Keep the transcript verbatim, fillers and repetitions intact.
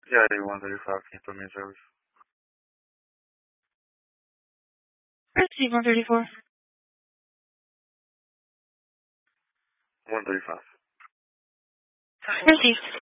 Yeah, one thirty-five, can you put me in service? Receive one thirty-four. one thirty-five. Received.